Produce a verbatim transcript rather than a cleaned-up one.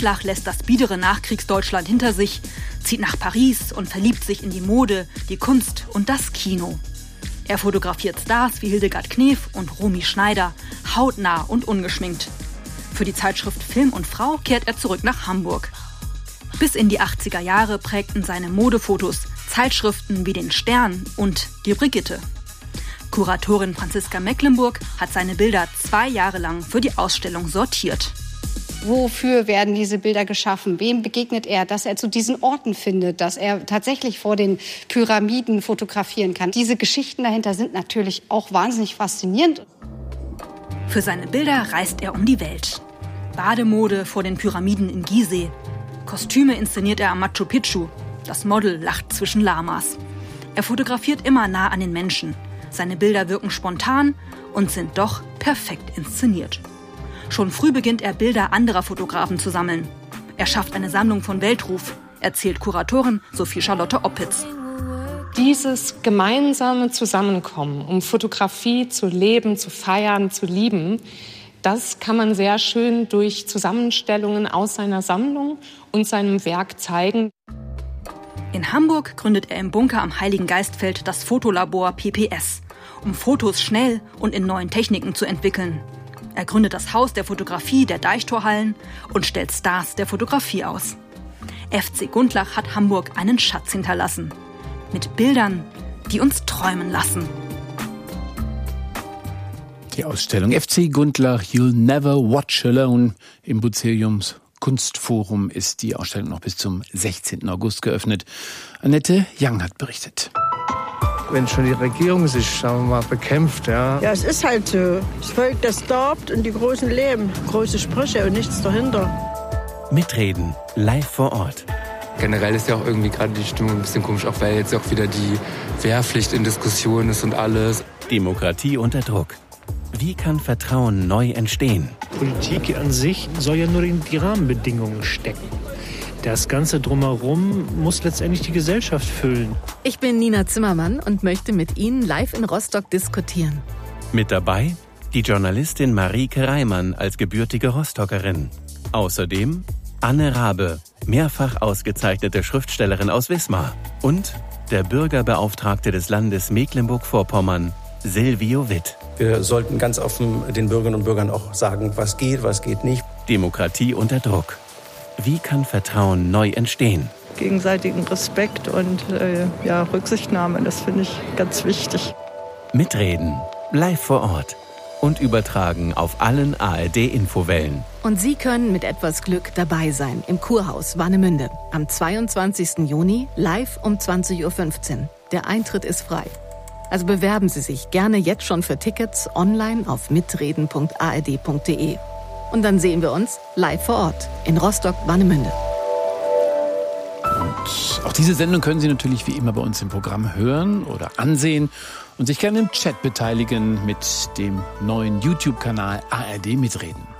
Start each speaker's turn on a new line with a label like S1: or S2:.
S1: Gundlach lässt das biedere Nachkriegsdeutschland hinter sich, zieht nach Paris und verliebt sich in die Mode, die Kunst und das Kino. Er fotografiert Stars wie Hildegard Knef und Romy Schneider, hautnah und ungeschminkt. Für die Zeitschrift Film und Frau kehrt er zurück nach Hamburg. Bis in die achtziger Jahre prägten seine Modefotos Zeitschriften wie den Stern und die Brigitte. Kuratorin Franziska Mecklenburg hat seine Bilder zwei Jahre lang für die Ausstellung sortiert.
S2: Wofür werden diese Bilder geschaffen? Wem begegnet er? Dass er zu diesen Orten findet, dass er tatsächlich vor den Pyramiden fotografieren kann. Diese Geschichten dahinter sind natürlich auch wahnsinnig faszinierend.
S1: Für seine Bilder reist er um die Welt. Bademode vor den Pyramiden in Gizeh. Kostüme inszeniert er am Machu Picchu. Das Model lacht zwischen Lamas. Er fotografiert immer nah an den Menschen. Seine Bilder wirken spontan und sind doch perfekt inszeniert. Schon früh beginnt er, Bilder anderer Fotografen zu sammeln. Er schafft eine Sammlung von Weltruf, erzählt Kuratorin Sophie Charlotte Oppitz.
S3: Dieses gemeinsame Zusammenkommen, um Fotografie zu leben, zu feiern, zu lieben, das kann man sehr schön durch Zusammenstellungen aus seiner Sammlung und seinem Werk zeigen.
S1: In Hamburg gründet er im Bunker am Heiligen Geistfeld das Fotolabor P P S, um Fotos schnell und in neuen Techniken zu entwickeln. Er gründet das Haus der Fotografie der Deichtorhallen und stellt Stars der Fotografie aus. F C Gundlach hat Hamburg einen Schatz hinterlassen. Mit Bildern, die uns träumen lassen.
S4: Die Ausstellung F C Gundlach You'll Never Watch Alone im Buceriums Kunstforum ist die Ausstellung noch bis zum sechzehnten August geöffnet. Annette Young hat berichtet.
S5: Wenn schon die Regierung sich, sagen wir mal, bekämpft, ja.
S6: Ja, es ist halt so. Das Volk, das darbt und die Großen leben. Große Sprüche und nichts dahinter.
S7: Mitreden, live vor Ort.
S8: Generell ist ja auch irgendwie gerade die Stimmung ein bisschen komisch, auch weil jetzt auch wieder die Wehrpflicht in Diskussion ist und alles.
S7: Demokratie unter Druck. Wie kann Vertrauen neu entstehen?
S5: Politik an sich soll ja nur in die Rahmenbedingungen stecken. Das Ganze drumherum muss letztendlich die Gesellschaft füllen.
S9: Ich bin Nina Zimmermann und möchte mit Ihnen live in Rostock diskutieren.
S7: Mit dabei die Journalistin Marieke Reimann als gebürtige Rostockerin. Außerdem Anne Rabe, mehrfach ausgezeichnete Schriftstellerin aus Wismar. Und der Bürgerbeauftragte des Landes Mecklenburg-Vorpommern, Silvio Witt.
S10: Wir sollten ganz offen den Bürgerinnen und Bürgern auch sagen, was geht, was geht nicht.
S7: Demokratie unter Druck. Wie kann Vertrauen neu entstehen?
S6: Gegenseitigen Respekt und äh, ja, Rücksichtnahme, das finde ich ganz wichtig.
S7: Mitreden, live vor Ort und übertragen auf allen A R D-Infowellen.
S9: Und Sie können mit etwas Glück dabei sein im Kurhaus Warnemünde am zweiundzwanzigsten Juni live um zwanzig Uhr fünfzehn. Der Eintritt ist frei. Also bewerben Sie sich gerne jetzt schon für Tickets online auf mitreden punkt a r d punkt d e. Und dann sehen wir uns live vor Ort in Rostock-Warnemünde.
S4: Und auch diese Sendung können Sie natürlich wie immer bei uns im Programm hören oder ansehen und sich gerne im Chat beteiligen mit dem neuen YouTube-Kanal A R D Mitreden.